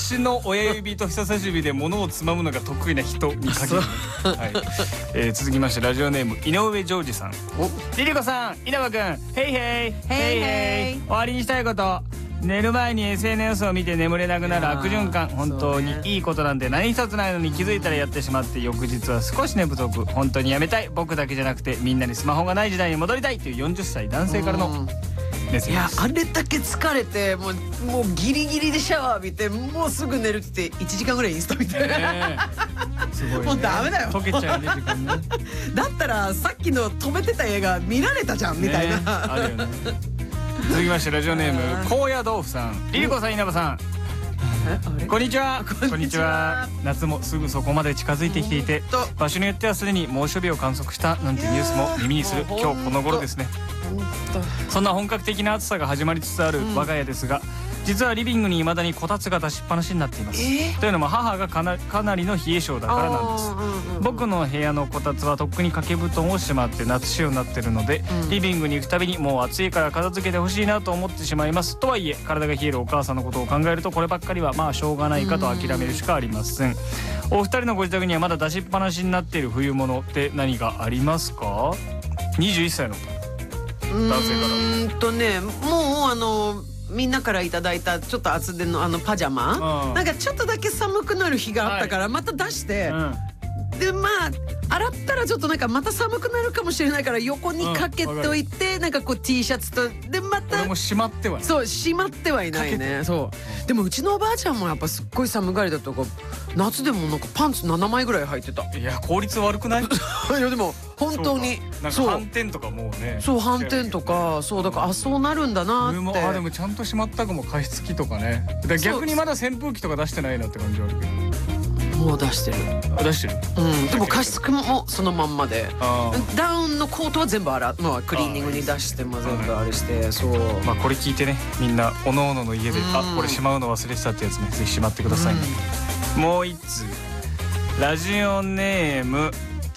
足の親指と人差し指で物をつまむのが得意な人に限る、はい。続きましてラジオネーム井上ジョージさん。リリコさん、稲葉くん、ヘイヘイヘイヘイ。終わりにしたいこと、寝る前に SNS を見て眠れなくなる悪循環。本当にいいことなんて何一つないのに気づいたらやってしまって、翌日は少し寝不足。本当にやめたい。僕だけじゃなくてみんなにスマホがない時代に戻りたいという40歳男性からのメッセージです。 いや、あれだけ疲れてもうギリギリでシャワー浴びてもうすぐ寝るって言って1時間ぐらいインスタ見て、 すごいね。 もうダメだよ。 溶けちゃうね、時間ね。 だったらさっきの止めてた映画見られたじゃんみたいな、 あるよね。続きましてラジオネーム高野豆腐さん。リリコさん、稲葉さん、こんにちは。こんにちは。夏もすぐそこまで近づいてきていて、場所によってはすでに猛暑日を観測したなんてニュースも耳にする今日この頃ですね。そんな本格的な暑さが始まりつつある我が家ですが、実はリビングに未だにこたつが出しっぱなしになっています。というのも母がかなりの冷え性だからなんです。僕の部屋のこたつはとっくに掛け布団をしまって夏仕様になってるので、リビングに行くたびにもう暑いから片付けてほしいなと思ってしまいます。とはいえ体が冷えるお母さんのことを考えると、こればっかりはまあしょうがないかと諦めるしかありません。お二人のご自宅にはまだ出しっぱなしになっている冬物って何がありますか？21歳の男性からもうみんなからいただいたちょっと厚手のパジャマ、なんかちょっとだけ寒くなる日があったからまた出して、でまあ洗ったらちょっとなんかまた寒くなるかもしれないから横にかけといて、なんかこう T シャツとでまた俺もしまってはない。 そう、しまってはいないね。そうでもうちのおばあちゃんもやっぱすっごい寒がりだったから夏でもなんかパンツ7枚ぐらい履いてた。 いや、効率悪くない？いやでも本当になんか反転とかもうね、 そう反転とか、そうだからそうなるんだなって。 でもちゃんとしまったかも、加湿器とかね。だから逆にまだ扇風機とか出してないなって感じはあるけど。 もう出してる。 出してる。 でも加湿器もそのまんまで、ダウンのコートは全部クリーニングに出しても全部あれして、そう。 まあこれ聞いてね、みんなおのおのの家でこれしまうの忘れてたってやつね、ぜひしまってくださいね。もう一通ラジオネーム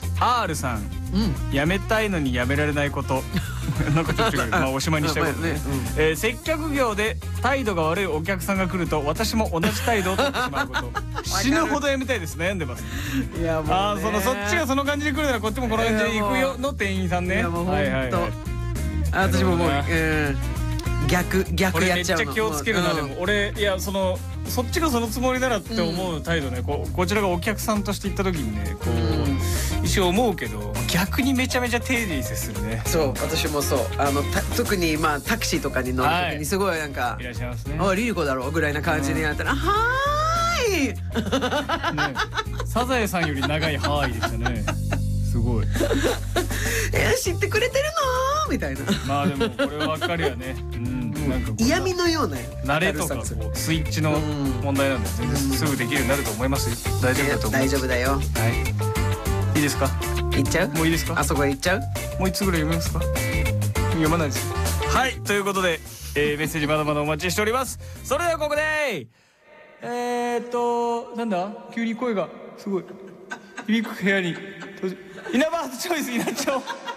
R さん。やめたいのにやめられないことなんかちょっとまあおしまいにしたいことね。接客業で態度が悪いお客さんが来ると私も同じ態度を取ってしまうこと。死ぬほどやめたいです。悩んでます。 いやもうね、 そっちがその感じで来るならこっちもこの感じで行くよの店員さんね。 いやもうほんと私ももう逆やっちゃうの。 これめっちゃ気をつけるな。でも俺、いやそっちがそのつもりならって思う態度ね、こちらがお客さんとして行った時にね、こう一応思うけど、逆にめちゃめちゃ丁寧に接するね。 そう、私もそう。特にまあタクシーとかに乗る時にすごいなんかいらっしゃいますね。 あ、リリコだろうぐらいな感じにやったら、はーい。 サザエさんより長いはーいでしたね。すごい。 知ってくれてるのみたいな。 まあでもこればっかりはね、なんか嫌味のような慣れとかスイッチの問題なんで、全然すぐできるようになると思いますよ。大丈夫だと思う。 大丈夫だよ。 はい。いいですか？ いっちゃう？ もういいですか？ あそこへ行っちゃう？もう一つぐらい読めますか？読まないです。はい、ということでメッセージまだまだお待ちしております。それではここでなんだ？急に声がすごい響く部屋に稲葉チョイス稲ちゃん。